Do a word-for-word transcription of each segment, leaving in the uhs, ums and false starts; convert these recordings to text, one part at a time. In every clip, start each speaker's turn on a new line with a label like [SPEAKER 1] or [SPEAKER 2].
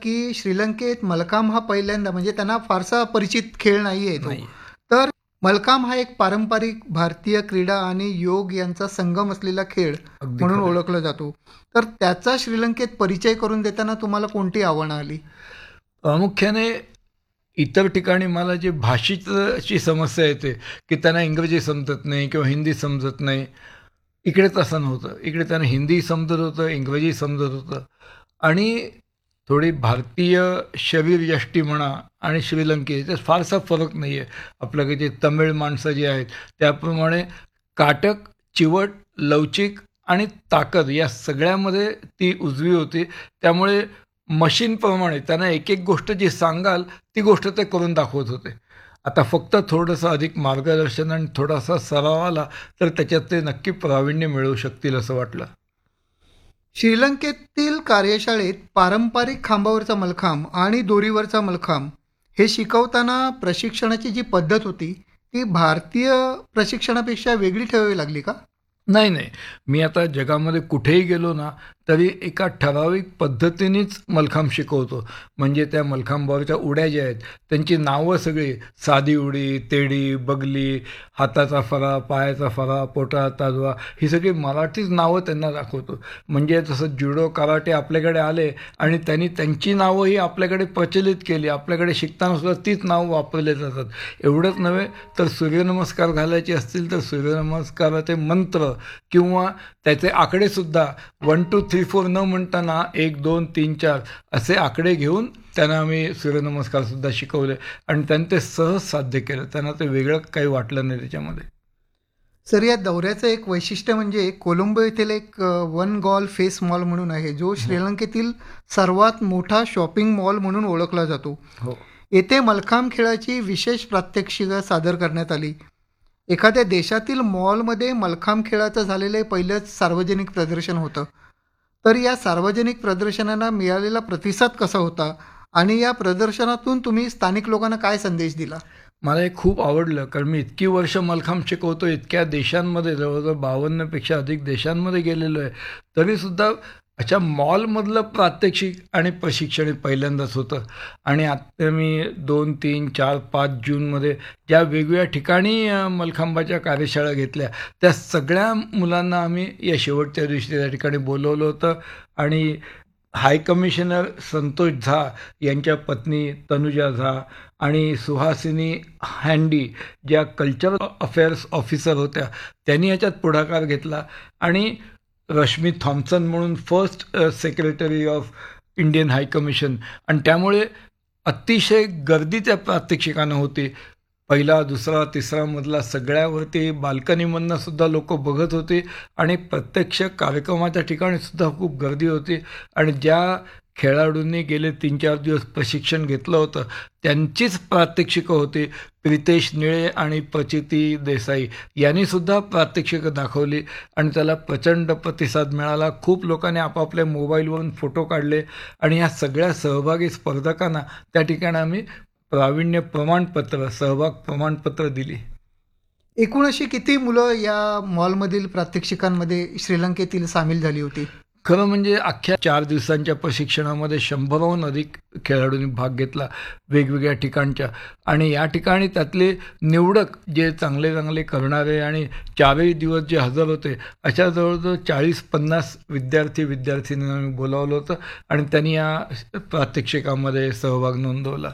[SPEAKER 1] की श्रीलंकेत मलकाम हा पहिल्यांदा म्हणजे त्यांना फारसा परिचित खेळ नाही आहे तो.
[SPEAKER 2] नाही.
[SPEAKER 1] तर मलकाम हा एक पारंपरिक भारतीय क्रीडा आणि योग यांचा संगम असलेला खेळ
[SPEAKER 2] अगदी
[SPEAKER 1] म्हणून
[SPEAKER 2] खरं.
[SPEAKER 1] ओळखला जातो. तर त्याचा श्रीलंकेत परिचय करून देताना तुम्हाला कोणती आव्हानं आली?
[SPEAKER 2] प्रामुख्याने इतर ठिकाणी मला जी भाषेची समस्या येते की त्यांना इंग्रजी समजत नाही किंवा हिंदी समजत नाही. इकडे तसं नव्हतं. इकडे त्यांना हिंदी समजत होतं, इंग्रजी समजत होतं आणि थोडी भारतीय शरीरयष्टी म्हणा आणि श्रीलंके याच्यात फारसा फरक नाही आहे. आपल्याकडे जे तमिळ माणसं जी आहेत त्याप्रमाणे काटक, चिवट, लवचिक आणि ताकद या सगळ्यामध्ये ती उजवी होती. त्यामुळे मशीनप्रमाणे त्यांना एक एक गोष्ट जी सांगाल ती गोष्ट ते करून दाखवत होते. आता फक्त थोडंसं अधिक मार्गदर्शन आणि थोडासा सराव आला तर त्याच्यात ते नक्की प्रावीण्य मिळवू शकतील असं वाटलं.
[SPEAKER 1] श्रीलंकेतील कार्यशाळेत पारंपरिक खांबावरचा मलखांब आणि दोरीवरचा मलखांब हे शिकवताना प्रशिक्षणाची जी पद्धत होती ती भारतीय प्रशिक्षणापेक्षा वेगळी ठेवावी लागली का?
[SPEAKER 2] नाही नाही मी आता जगामध्ये कुठेही गेलो ना तरी एका ठराविक पद्धतीनेच मलखांब शिकवतो. म्हणजे त्या मलखांबावरच्या उड्या ज्या आहेत त्यांची नावं सगळी साधी उडी, तेडी, बगली, हाताचा फरा, पायाचा फरा, पोटा ताजवा ही सगळी मराठीच नावं त्यांना दाखवतो. म्हणजे जसं जुडो कराटे आपल्याकडे आले आणि त्यांनी त्यांची नावंही आपल्याकडे प्रचलित केली. आपल्याकडे शिकताना सुद्धा तीच नावं वापरले जातात. एवढंच नव्हे तर सूर्यनमस्कार घालायचे असतील तर सूर्यनमस्काराचे मंत्र किंवा त्याचे आकडेसुद्धा वन टू थ्री फोर न म्हणताना एक दोन तीन चार असे आकडे घेऊन त्यांना आम्ही सूर्यनमस्कारसुद्धा शिकवले आणि त्यांनी ते सहज साध्य केलं. त्यांना ते वेगळं काही वाटलं नाही त्याच्यामध्ये.
[SPEAKER 1] सर, या दौऱ्याचं एक वैशिष्ट्य म्हणजे कोलंबो येथील एक वन गॉल फेस मॉल म्हणून आहे जो श्रीलंकेतील सर्वात मोठा शॉपिंग मॉल म्हणून ओळखला जातो.
[SPEAKER 2] हो.
[SPEAKER 1] येथे मलखांब खेळाची विशेष प्रात्यक्षिकं सादर करण्यात आली. एखाद्या देशातील मॉलमध्ये मलखांब खेळाचं झालेलं हे पहिलंच सार्वजनिक प्रदर्शन होतं. तर या सार्वजनिक प्रदर्शनांना मिळालेला प्रतिसाद कसा होता आणि या प्रदर्शनातून तुम्ही स्थानिक लोकांना काय संदेश दिला?
[SPEAKER 2] मला हे खूप आवडलं कारण मी इतकी वर्ष मलखांब शिकवतो, इतक्या देशांमध्ये जवळजवळ बावन्नपेक्षा अधिक देशांमध्ये गेलेलो आहे. तरीसुद्धा अच्छा मॉलमधलं प्रात्यक्षिक आणि प्रशिक्षण हे पहिल्यांदाच होतं. आणि आत्ता मी दोन तीन चार पाच जूनमध्ये ज्या वेगवेगळ्या ठिकाणी अ, मलखांबाच्या कार्यशाळा घेतल्या त्या सगळ्या मुलांना आम्ही या शेवटच्या दिवशी त्या ठिकाणी बोलवलं होतं. आणि हाय कमिशनर संतोष झा यांच्या पत्नी तनुजा झा आणि सुहासिनी हँडी ज्या कल्चरल अफेअर्स ऑफिसर होत्या त्यांनी याच्यात पुढाकार घेतला. आणि रश्मी थॉम्सन म्हणून first secretary of Indian high commission आणि त्यामुळे अतिशय गर्दी त्या प्रात्यक्षिकानं होती. पहिला दुसरा तिसरा मधला सगळ्यावरती बाल्कनीमधनं सुद्धा लोक बघत होते आणि प्रत्यक्ष कार्यक्रमाच्या ठिकाणी सुद्धा खूप गर्दी होती. आणि ज्या खेळाडूंनी गेले तीन चार दिवस प्रशिक्षण घेतलं होतं त्यांचीच प्रात्यक्षिकं होती. प्रितेश निळे आणि प्रचिती देसाई यांनीसुद्धा प्रात्यक्षिकं दाखवली आणि त्याला प्रचंड प्रतिसाद मिळाला. खूप लोकांनी आपापल्या मोबाईलवरून फोटो काढले आणि ह्या सगळ्या सहभागी स्पर्धकांना त्या ठिकाणी आम्ही प्रावीण्य प्रमाणपत्र, सहभाग प्रमाणपत्र दिली.
[SPEAKER 1] एकूण अशी किती मुलं या मॉलमधील प्रात्यक्षिकांमध्ये श्रीलंकेतील सामील झाली होती?
[SPEAKER 2] खरं म्हणजे अख्ख्या चार दिवसांच्या प्रशिक्षणामध्ये शंभराहून अधिक खेळाडूंनी भाग घेतला वेगवेगळ्या ठिकाणच्या. आणि या ठिकाणी त्यातले निवडक जे चांगले चांगले करणारे आणि चारही दिवस जे हजर होते अशा जवळजवळ चाळीस पन्नास विद्यार्थी विद्यार्थिनींना आम्ही बोलावलं होतं आणि त्यांनी या प्रात्यक्षिकामध्ये सहभाग नोंदवला.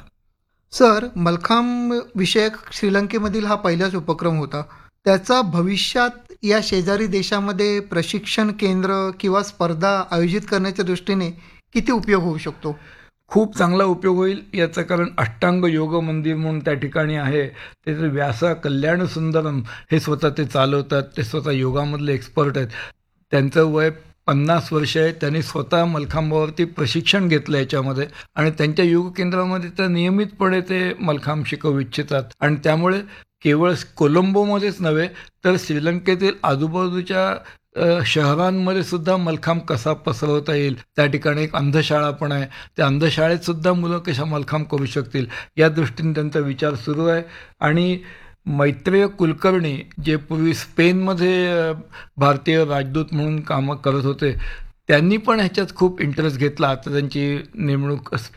[SPEAKER 1] सर, मलखांब विषयक श्रीलंकेमधील हा पहिलाच उपक्रम होता. त्याचा भविष्यात या शेजारी देशामध्ये प्रशिक्षण केंद्र किंवा स्पर्धा आयोजित करण्याच्या दृष्टीने किती उपयोग होऊ शकतो?
[SPEAKER 2] खूप चांगला उपयोग होईल याचं कारण अष्टांग योग मंदिर म्हणून त्या ठिकाणी आहे. त्याचे व्यासा कल्याण सुंदरम हे स्वतः ते चालवतात. ते स्वतः योगामधले एक्सपर्ट आहेत. त्यांचं वय पन्नास वर्ष आहे. त्यांनी स्वतः मलखांबावरती प्रशिक्षण घेतलं याच्यामध्ये आणि त्यांच्या योग केंद्रामध्ये तर नियमितपणे ते मलखांब शिकवू इच्छितात. आणि त्यामुळे केवळ कोलंबोमध्येच नव्हे तर श्रीलंकेतील आजूबाजूच्या अ, शहरांमध्ये सुद्धा मलखांब कसा पसरवता येईल. त्या ठिकाणी एक अंधशाळा पण आहे. त्या अंधशाळेत सुद्धा मुलं कशा मलखांब करू शकतील या दृष्टीने त्यांचा विचार सुरू आहे. आणि मैत्रेय कुलकर्णी जे पूर्वी स्पेनमध्ये अ, भारतीय राजदूत म्हणून कामं करत होते त्यांनी पण ह्याच्यात खूप इंटरेस्ट घेतला. आता त्यांची नेमणूक